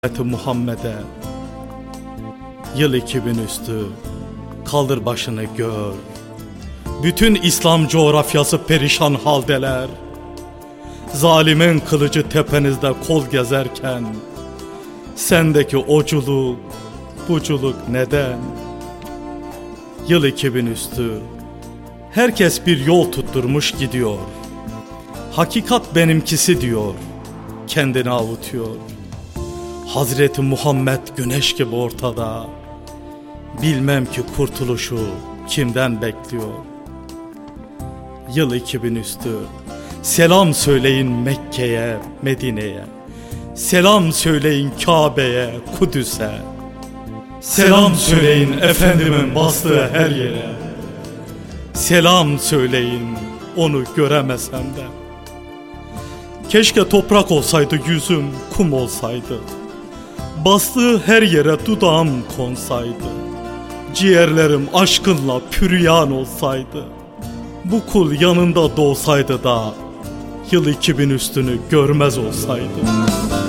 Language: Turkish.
Muhammed'e yıl 2000 üstü, kaldır başını gör. Bütün İslam coğrafyası perişan haldeler. Zalimin kılıcı tepenizde kol gezerken, sendeki oculuk, buculuk neden? Yıl 2000 üstü, herkes bir yol tutturmuş gidiyor. Hakikat benimkisi diyor, kendini avutuyor. Hazreti Muhammed güneş gibi ortada. Bilmem ki kurtuluşu kimden bekliyor. Yıl 2000 üstü, selam söyleyin Mekke'ye, Medine'ye. Selam söyleyin Kabe'ye, Kudüs'e. Selam söyleyin Efendimin bastığı her yere. Selam söyleyin onu göremesem de. Keşke toprak olsaydı yüzüm, kum olsaydı. Bastığı her yere dudağım konsaydı. Ciğerlerim aşkınla püryan olsaydı. Bu kul yanında doğsaydı da yıl 2000 üstünü görmez olsaydı.